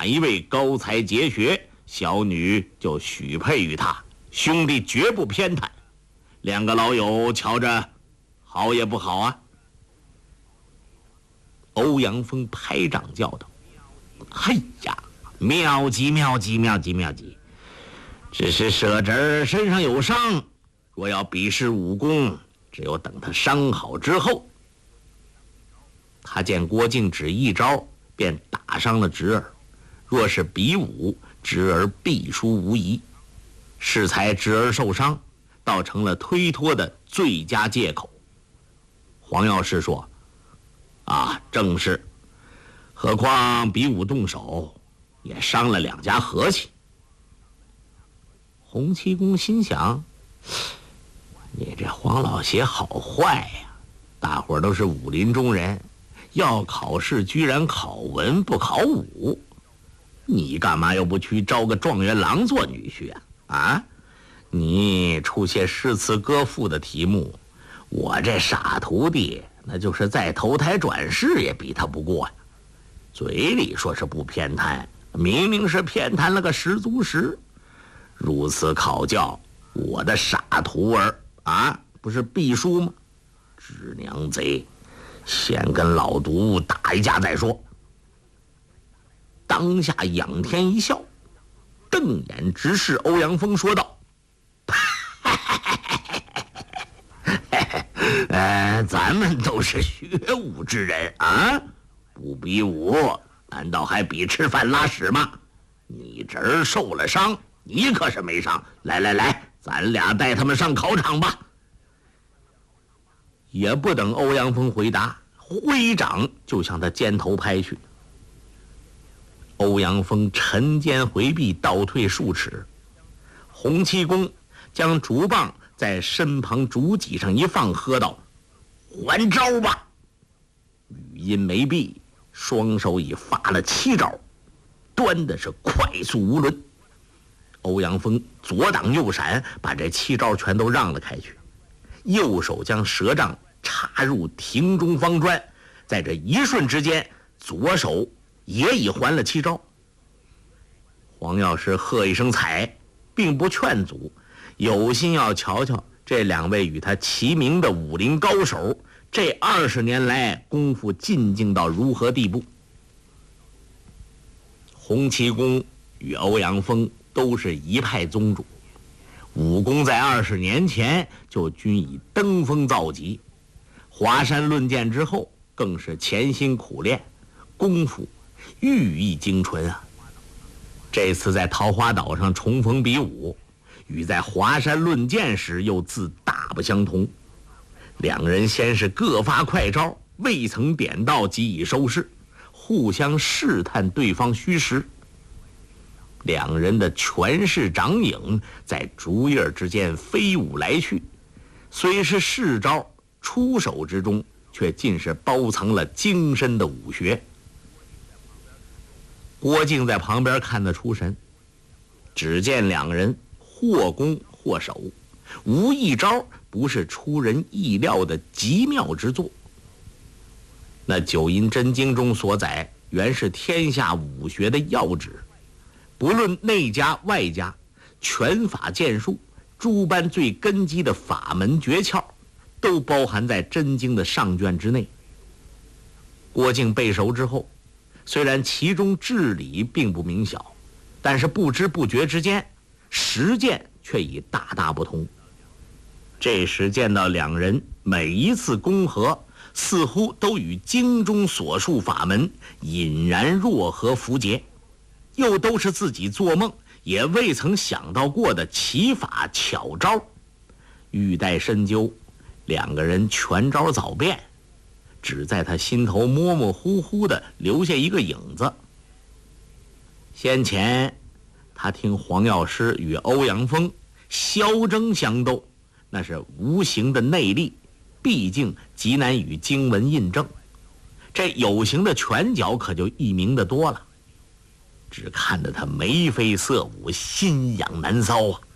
哪一位高才杰学，小女就许配于他，兄弟绝不偏袒。两个老友瞧着好也不好啊？”欧阳锋拍掌叫道：“哎呀，妙极妙极妙极妙极！只是舍侄儿身上有伤，若要比试武功，只有等他伤好之后。”他见郭靖只一招便打伤了侄儿，若是比武，侄儿必输无疑。适才侄儿受伤，倒成了推脱的最佳借口。黄药师说：“啊，正是。何况比武动手，也伤了两家和气。”洪七公心想：“你这黄老邪好坏呀！大伙儿都是武林中人，要考试居然考文不考武，你干嘛又不去招个状元郎做女婿啊？啊，你出些诗词歌赋的题目，我这傻徒弟那就是再投胎转世也比他不过呀。嘴里说是不偏袒，明明是偏袒了个十足十。如此考教，我的傻徒儿啊，不是必输吗？知娘贼！先跟老毒打一架再说。”当下仰天一笑，瞪眼直视欧阳锋，说道：“咱们都是学武之人啊，不比武，难道还比吃饭拉屎吗？你侄儿受了伤，你可是没伤。来来来，咱俩带他们上考场吧。”也不等欧阳锋回答，挥掌就向他肩头拍去。欧阳锋沉肩回避，倒退数尺。洪七公将竹棒在身旁竹脊上一放，喝道：“还招吧！”语音没闭，双手已发了7招，端的是快速无伦。欧阳锋左挡右闪，把这7招全都让了开去。右手将蛇杖插入庭中方砖，在这一瞬之间，左手也已还了7招。黄药师喝一声采，并不劝阻，有心要瞧瞧这两位与他齐名的武林高手，这20年来功夫进境到如何地步。洪七公与欧阳锋都是一派宗主，武功在20年前就均已登峰造极，华山论剑之后更是潜心苦练，功夫愈益精纯啊。这次在桃花岛上重逢比武，与在华山论剑时又自大不相同。两人先是各发快招，未曾点到即已收势，互相试探对方虚实。两人的权势掌影在竹叶之间飞舞来去，虽是试招，出手之中却尽是包藏了精深的武学。郭靖在旁边看得出神，只见两人或攻或守，无一招不是出人意料的极妙之作。那九阴真经中所载，原是天下武学的要旨，不论内家外家，拳法剑术，诸般最根基的法门诀窍，都包含在真经的上卷之内。郭靖背熟之后，虽然其中智理并不明晓，但是不知不觉之间，实践却已大大不同。这时见到两人每一次攻合，似乎都与经中所述法门隐然若合符节，又都是自己做梦也未曾想到过的奇法巧招。欲待深究，两个人全招早变，只在他心头模模糊糊地留下一个影子。先前他听黄药师与欧阳锋削争相斗，那是无形的内力，毕竟极难与经文印证。这有形的拳脚可就易明得多了，只看得他眉飞色舞，心痒难搔啊。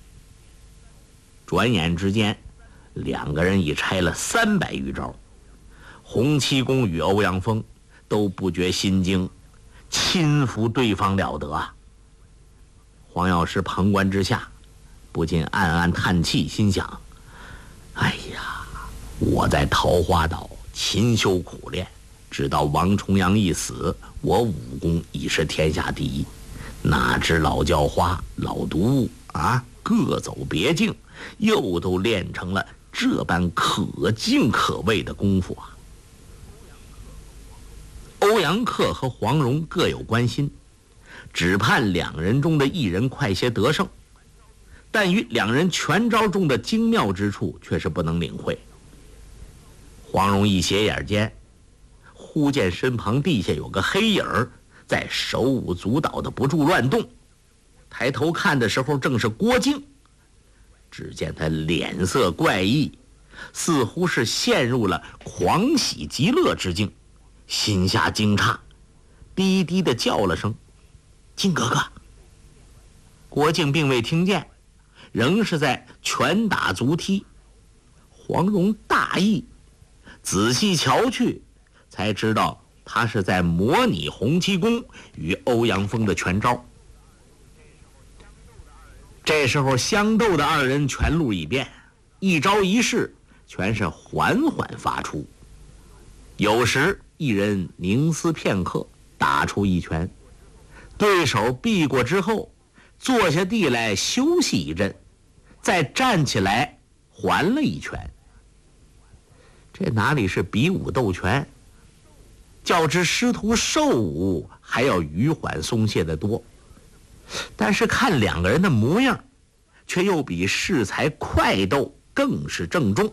转眼之间，两个人已拆了300余招。洪七公与欧阳锋都不觉心惊， 亲服对方了得啊！黄药师旁观之下，不禁暗暗叹气，心想：哎呀，我在桃花岛勤修苦练，直到王重阳一死，我武功已是天下第一，哪知老叫花、老毒物啊，各走别径，又都练成了这般可敬可畏的功夫啊！欧阳克和黄蓉各有关心，只盼两人中的一人快些得胜，但于两人全招中的精妙之处却是不能领会。黄蓉一斜眼间，忽见身旁地下有个黑影儿在手舞足蹈的不住乱动，抬头看的时候正是郭靖。只见他脸色怪异，似乎是陷入了狂喜极乐之境，心下惊诧，低低的叫了声：“靖哥哥。”郭靖并未听见，仍是在拳打足踢。黄蓉大异，仔细瞧去，才知道他是在模拟洪七公与欧阳锋的拳招。这时候相斗的二人拳路已变，一招一式全是缓缓发出，有时一人凝思片刻，打出一拳，对手避过之后，坐下地来休息一阵，再站起来还了一拳。这哪里是比武斗拳，较之师徒授武还要余缓松懈得多。但是看两个人的模样，却又比适才快斗更是郑重。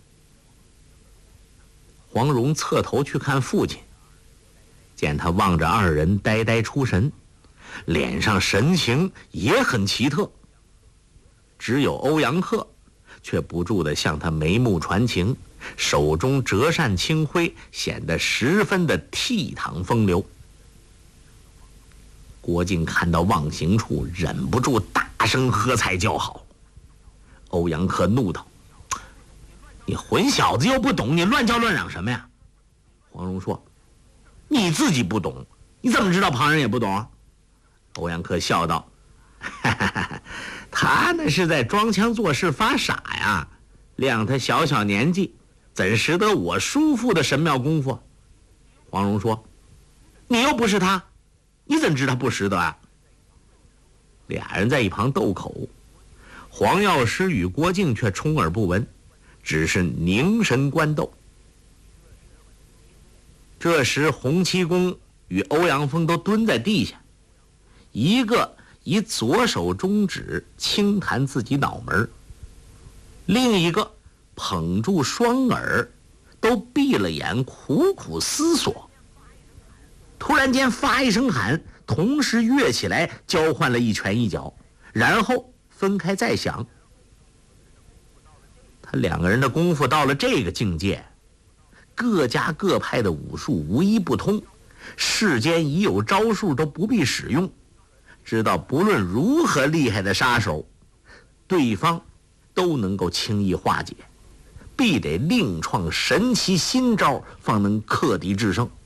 黄蓉侧头去看父亲，见他望着二人呆呆出神，脸上神情也很奇特。只有欧阳克却不住地向他眉目传情，手中折扇轻挥，显得十分的倜傥风流。郭靖看到忘形处，忍不住大声喝彩叫好。欧阳克怒道：“你混小子又不懂，你乱叫乱嚷什么呀？”黄蓉说：“你自己不懂，你怎么知道旁人也不懂？”欧阳克笑道：“哈哈哈，他那是在装腔作势发傻呀，谅他小小年纪，怎识得我叔父的神妙功夫？”黄蓉说：“你又不是他，你怎知他不识得啊？”俩人在一旁斗口，黄药师与郭靖却充耳不闻，只是凝神观斗。这时洪七公与欧阳锋都蹲在地下，一个以左手中指轻弹自己脑门，另一个捧住双耳，都闭了眼苦苦思索。突然间发一声喊，同时跃起来交换了一拳一脚，然后分开再想。他两个人的功夫到了这个境界，各家各派的武术无一不通，世间已有招数都不必使用，知道不论如何厉害的杀手，对方都能够轻易化解，必得另创神奇新招，方能克敌制胜。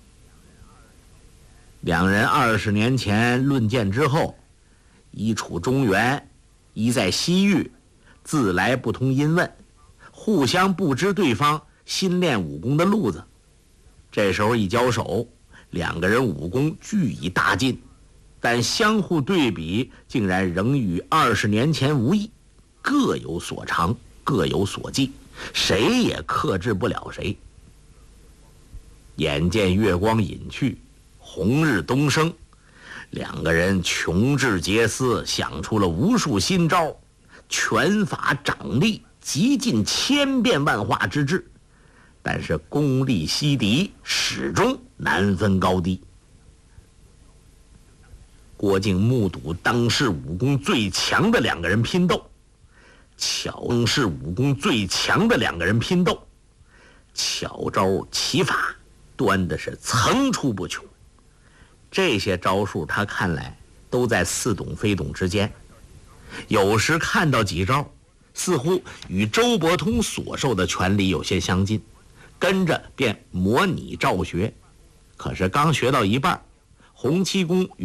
两人20年前论剑之后，一处中原，一在西域，自来不通音问，互相不知对方新练武功的路子。这时候一交手，两个人武功俱已大进，但相互对比，竟然仍与20年前无异，各有所长，各有所技，谁也克制不了谁。眼见月光隐去，红日东升，两个人穷志杰思，想出了无数新招，拳法掌力极尽千变万化之志，但是功力西敌，始终难分高低。郭靖目睹当世武功最强的两个人拼斗，巧是武功最强的两个人拼斗，巧招奇法端的是层出不穷。这些招数他看来都在似懂非懂之间，有时看到几招似乎与周伯通所受的拳理有些相近，跟着便模拟照学。可是刚学到一半， 洪七公